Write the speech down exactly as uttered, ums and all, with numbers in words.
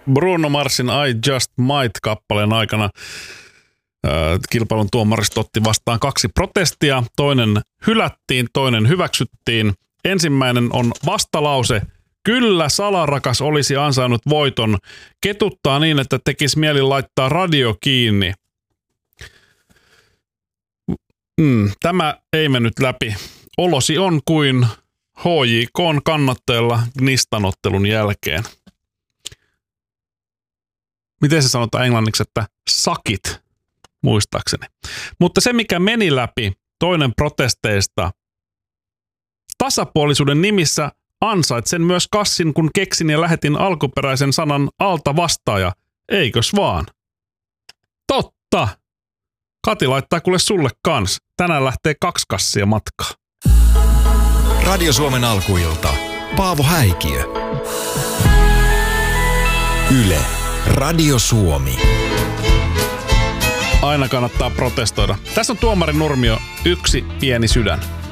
Bruno Marsin I Just Might-kappaleen aikana äh, kilpailun tuomaristo otti vastaan kaksi protestia. Toinen hylättiin, toinen hyväksyttiin. Ensimmäinen on vastalause. Kyllä salarakas olisi ansainnut voiton. Ketuttaa niin, että tekisi mieli laittaa radio kiinni. Mm, tämä ei mennyt läpi. Olosi on kuin H J K:n kannattajalla Gnistan-ottelun jälkeen. Miten se sanotaan englanniksi, että sakit, muistaakseni. Mutta se, mikä meni läpi, toinen protesteista, tasapuolisuuden nimissä ansaitsen myös kassin, kun keksin ja lähetin alkuperäisen sanan alta vastaaja. Eikös vaan? Totta! Kati laittaa kuule sulle kans. Tänään lähtee kaksi kassia matkaa. Radio Suomen alkuilta. Paavo Häikiö. Yle. Radio Suomi. Aina kannattaa protestoida. Tässä on tuomari Nurmio, yksi pieni sydän.